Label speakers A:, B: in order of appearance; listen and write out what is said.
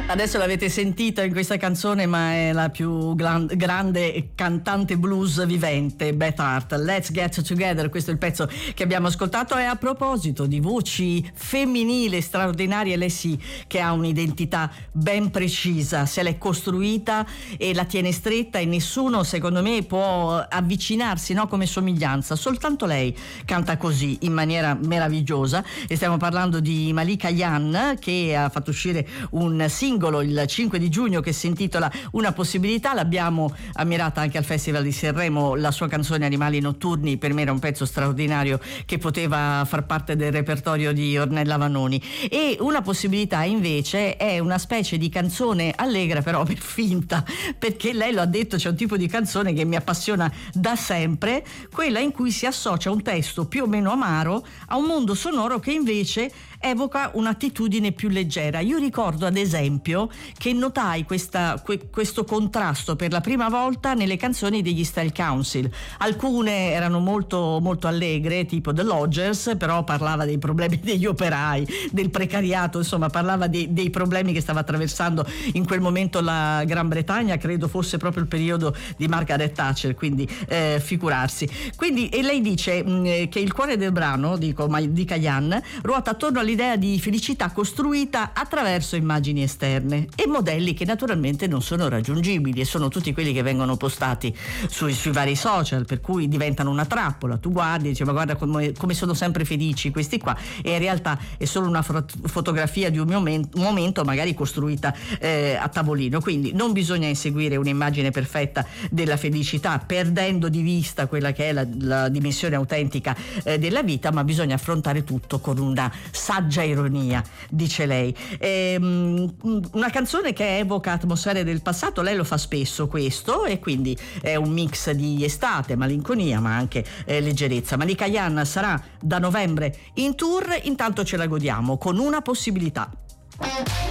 A: Adesso l'avete sentita in questa canzone, ma è la più grande cantante blues vivente, Beth Hart. Let's Get Together, questo è il pezzo che abbiamo ascoltato. E a proposito di voci femminili straordinarie, lei sì che ha un'identità ben precisa, se l'è costruita e la tiene stretta, e nessuno secondo me può avvicinarsi, no, come somiglianza. Soltanto lei canta così in maniera meravigliosa, e stiamo parlando di Malika Ayane, che ha fatto uscire un singolo il 5 di giugno che si intitola Una possibilità. L'abbiamo ammirata anche al Festival di Sanremo. La sua canzone Animali notturni per me era un pezzo straordinario che poteva far parte del repertorio di Ornella Vanoni. E Una possibilità invece è una specie di canzone allegra, però per finta, perché lei lo ha detto, c'è un tipo di canzone che mi appassiona da sempre, quella in cui si associa un testo più o meno amaro a un mondo sonoro che invece evoca un'attitudine più leggera. Io ricordo ad esempio che notai questo contrasto per la prima volta nelle canzoni degli Style Council. Alcune erano molto molto allegre, tipo The Lodgers, però parlava dei problemi degli operai, del precariato, insomma parlava dei problemi che stava attraversando in quel momento la Gran Bretagna. Credo fosse proprio il periodo di Margaret Thatcher, quindi figurarsi. Quindi, e lei dice che il cuore del brano, di Ayane, ruota attorno all'idea di felicità costruita attraverso immagini esterne e modelli che naturalmente non sono raggiungibili, e sono tutti quelli che vengono postati sui vari social, per cui diventano una trappola. Tu guardi e dici: ma guarda come sono sempre felici questi qua, e in realtà è solo una fotografia di un momento magari costruita a tavolino. Quindi non bisogna inseguire un'immagine perfetta della felicità, perdendo di vista quella che è la dimensione autentica della vita, ma bisogna affrontare tutto con una saggia ironia, dice lei. Una canzone che evoca atmosfere del passato, lei lo fa spesso questo, e quindi è un mix di estate, malinconia, ma anche leggerezza. Malika Ayane sarà da novembre in tour, intanto ce la godiamo con Una possibilità.